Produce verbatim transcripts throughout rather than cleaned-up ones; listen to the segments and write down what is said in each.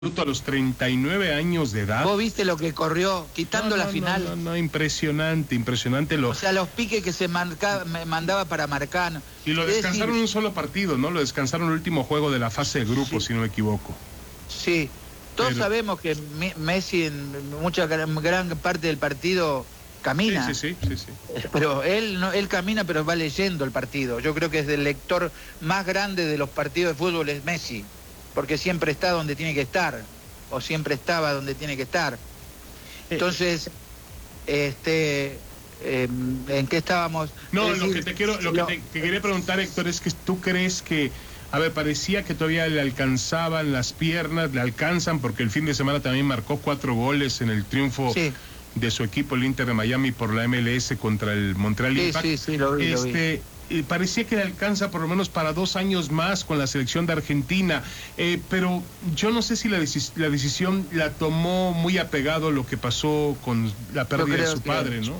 a los treinta y nueve años de edad. ¿Vos viste lo que corrió quitando no, no, la final? No, no, no, impresionante, impresionante. Lo... O sea, los piques que se marca, me mandaba para marcar. Y lo descansaron decir... un solo partido, ¿no? Lo descansaron el último juego de la fase de grupos, sí. si no me equivoco. Sí, todos Pero... sabemos que Messi en mucha gran, gran parte del partido camina. Sí, sí, sí, sí, sí. Pero él, no, él camina, pero va leyendo el partido. Yo creo que es el lector más grande de los partidos de fútbol es Messi. Porque siempre está donde tiene que estar, o siempre estaba donde tiene que estar. Entonces, este, eh, ¿en qué estábamos? No, es lo decir, que te quiero, lo, lo... que te, te quería preguntar, Héctor, es que tú crees que, a ver, parecía que todavía le alcanzaban las piernas, le alcanzan, porque el fin de semana también marcó cuatro goles en el triunfo sí. de su equipo, el Inter de Miami, por la M L S contra el Montreal sí, Impact. Sí, sí, lo vi, este, lo vi. Eh, parecía que le alcanza por lo menos para dos años más con la selección de Argentina, eh, pero yo no sé si la, decis la decisión la tomó muy apegado a lo que pasó con la pérdida de su padre, ¿no?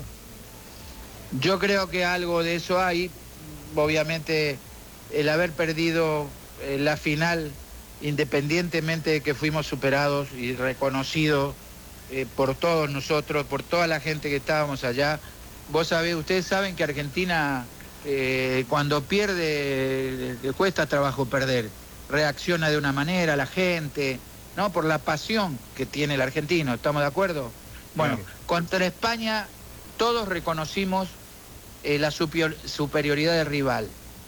Yo creo que algo de eso hay. Obviamente el haber perdido eh, la final, independientemente de que fuimos superados y reconocidos eh, por todos nosotros, por toda la gente que estábamos allá. Vos sabés, ustedes saben que Argentina... Eh, cuando pierde, le cuesta trabajo perder, reacciona de una manera la gente, ¿no? Por la pasión que tiene el argentino, ¿estamos de acuerdo? Bueno, claro. Contra España todos reconocimos eh, la superior, superioridad del rival.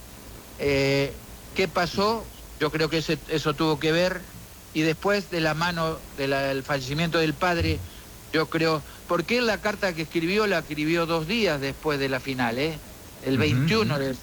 Eh, ¿Qué pasó? Yo creo que ese, eso tuvo que ver, y después de la mano del fallecimiento del padre, yo creo, porque él la carta que escribió la escribió dos días después de la final, ¿eh? El veintiuno, uh-huh.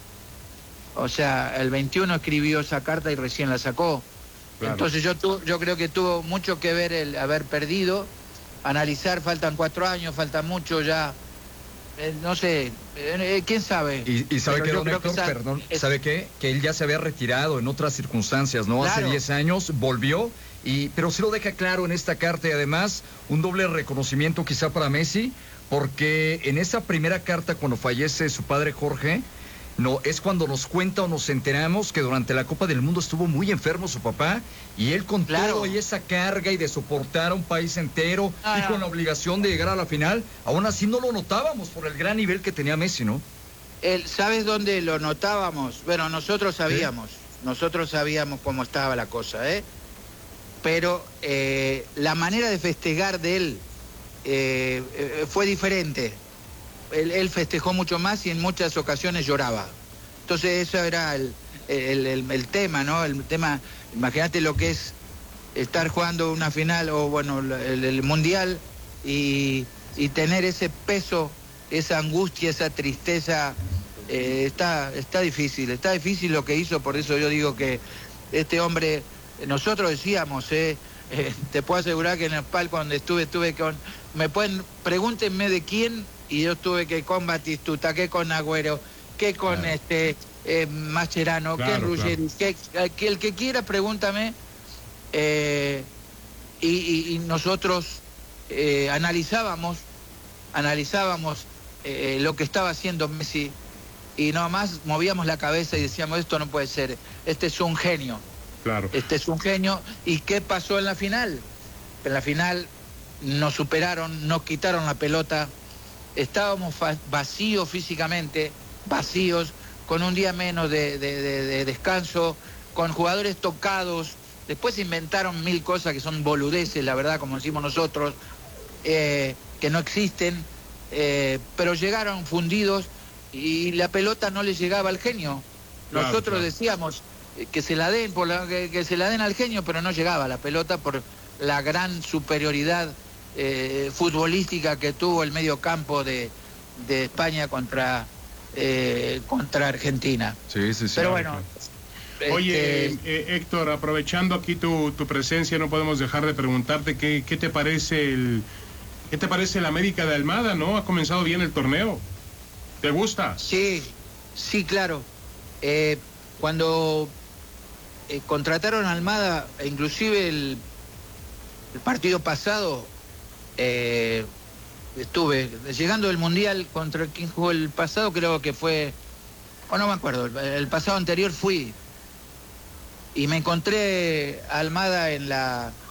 o sea, el veintiuno escribió esa carta y recién la sacó. Claro. Entonces yo, tu, yo creo que tuvo mucho que ver el haber perdido, analizar, faltan cuatro años, falta mucho ya, eh, no sé, eh, quién sabe. Y, y sabe que, don Héctor, que perdón, es... ¿sabe qué? Que él ya se había retirado en otras circunstancias, ¿no? Claro. Hace diez años, volvió, y pero se lo deja claro en esta carta, y además un doble reconocimiento quizá para Messi, porque en esa primera carta cuando fallece su padre Jorge, no, es cuando nos cuenta o nos enteramos que durante la Copa del Mundo estuvo muy enfermo su papá, y él con claro. todo y esa carga y de soportar a un país entero ah, y con la obligación de llegar a la final, aún así no lo notábamos por el gran nivel que tenía Messi, ¿no? El, ¿Sabes dónde lo notábamos? Bueno, nosotros sabíamos, ¿sí? nosotros sabíamos cómo estaba la cosa, ¿eh? Pero eh, la manera de festejar de él Eh, eh, fue diferente. Él, él festejó mucho más y en muchas ocasiones lloraba. Entonces eso era el, el, el, el tema, ¿no? El tema, imagínate lo que es estar jugando una final o bueno, el, el mundial y, y tener ese peso, esa angustia, esa tristeza. Eh, está, está difícil, está difícil lo que hizo, por eso yo digo que este hombre, nosotros decíamos, eh, Eh, te puedo asegurar que en el palco donde estuve, estuve con... Me pueden... Pregúntenme de quién, y yo estuve que con Batistuta, que con Agüero, que con claro. este eh, Mascherano, claro, que en Ruggeri, claro. que, que el que quiera, pregúntame. Eh, y, y, y nosotros eh, analizábamos, analizábamos eh, lo que estaba haciendo Messi, y nada más movíamos la cabeza y decíamos, esto no puede ser, este es un genio. Claro. Este es un genio. ¿Y qué pasó en la final? En la final nos superaron, nos quitaron la pelota, estábamos vacíos físicamente, vacíos, con un día menos de, de, de, de descanso, con jugadores tocados. Después inventaron mil cosas que son boludeces, la verdad, como decimos nosotros, eh, que no existen, eh, pero llegaron fundidos y la pelota no le llegaba al genio. Nosotros claro, claro. decíamos... que se la den por la, que, que se la den al genio, pero no llegaba la pelota por la gran superioridad eh, futbolística que tuvo el medio campo de, de España contra eh, contra Argentina. Sí, sí, sí. Pero bueno. Este... Oye, eh, Héctor, aprovechando aquí tu, tu presencia, no podemos dejar de preguntarte qué, qué te parece el qué te parece el América de Almada, ¿no? Ha comenzado bien el torneo. ¿Te gusta? Sí, sí, claro. Eh, cuando Eh, contrataron a Almada, e inclusive el, el partido pasado, eh, estuve llegando del Mundial contra quien jugó el pasado, creo que fue, o oh, no me acuerdo, el, el pasado anterior fui y me encontré a Almada en la